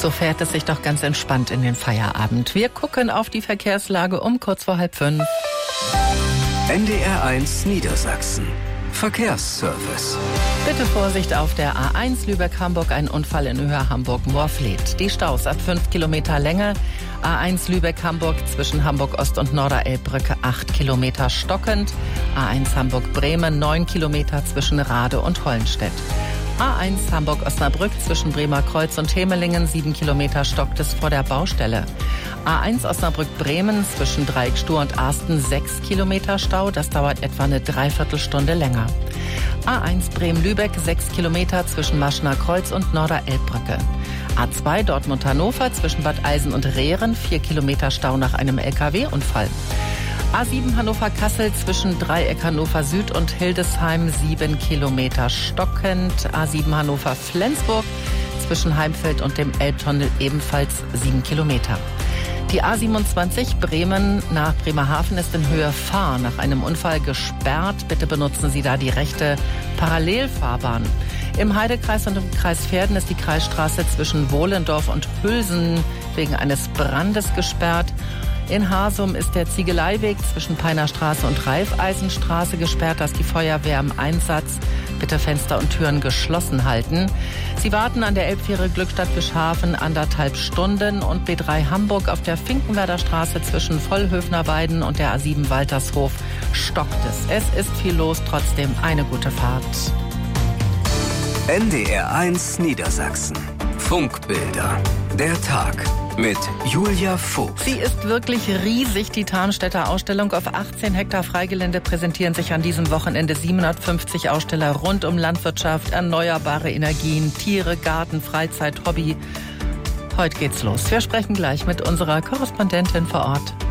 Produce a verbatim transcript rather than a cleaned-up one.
So fährt es sich doch ganz entspannt in den Feierabend. Wir gucken auf die Verkehrslage um kurz vor halb fünf. N D R eins Niedersachsen. Verkehrsservice. Bitte Vorsicht auf der A eins Lübeck-Hamburg, ein Unfall in Höhe Hamburg-Moorfleet. Die Staus ab fünf Kilometer Länge. A eins Lübeck-Hamburg zwischen Hamburg-Ost und Norderelbbrücke acht Kilometer stockend. A eins Hamburg-Bremen neun Kilometer zwischen Rade und Hollenstedt. A eins Hamburg-Osnabrück zwischen Bremer Kreuz und Hemelingen sieben Kilometer stockt es vor der Baustelle. A eins Osnabrück-Bremen zwischen Dreieckstuhr und Arsten sechs Kilometer Stau. Das dauert etwa eine Dreiviertelstunde länger. A eins Bremen-Lübeck sechs Kilometer zwischen Maschner Kreuz und Norderelbbrücke. A zwei Dortmund-Hannover zwischen Bad Eisen und Rehren vier Kilometer Stau nach einem L K W-Unfall. A sieben Hannover-Kassel zwischen Dreieck Hannover Süd und Hildesheim sieben Kilometer stockend. A sieben Hannover-Flensburg zwischen Heimfeld und dem Elbtunnel ebenfalls sieben Kilometer. Die A siebenundzwanzig Bremen nach Bremerhaven ist in Höhe Fahr nach einem Unfall gesperrt. Bitte benutzen Sie da die rechte Parallelfahrbahn. Im Heidekreis und im Kreis Verden ist die Kreisstraße zwischen Wohlendorf und Hülsen wegen eines Brandes gesperrt. In Hasum ist der Ziegeleiweg zwischen Peinerstraße und Raiffeisenstraße gesperrt. Da ist die Feuerwehr im Einsatz. Bitte Fenster und Türen geschlossen halten. Sie warten an der Elbfähre Glückstadt-Bischhafen anderthalb Stunden und B drei Hamburg auf der Finkenwerder Straße zwischen Vollhöfnerweiden und der A sieben Waltershof stockt es. Es ist viel los, trotzdem eine gute Fahrt. N D R eins Niedersachsen. Funkbilder. Der Tag mit Julia Vogt. Sie ist wirklich riesig. Die Tarnstädter Ausstellung auf achtzehn Hektar Freigelände präsentieren sich an diesem Wochenende siebenhundertfünfzig Aussteller rund um Landwirtschaft, erneuerbare Energien, Tiere, Garten, Freizeit, Hobby. Heute geht's los. Wir sprechen gleich mit unserer Korrespondentin vor Ort.